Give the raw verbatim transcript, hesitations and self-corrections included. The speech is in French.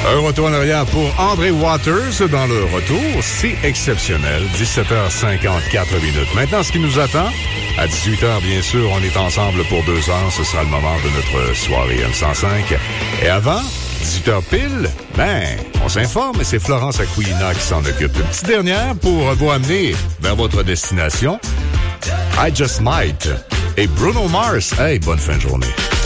Un retour en arrière pour André Waters dans le retour. C'est exceptionnel. dix-sept heures cinquante-quatre minutes. Maintenant, ce qui nous attend, à dix-huit heures, bien sûr, on est ensemble pour deux heures. Ce sera le moment de notre soirée M cent cinq. Et avant, dix-huit heures pile, ben, on s'informe et c'est Florence Aquilina qui s'en occupe. Une petite dernière pour vous amener vers votre destination. I Just Might et Bruno Mars. Hey, bonne fin de journée.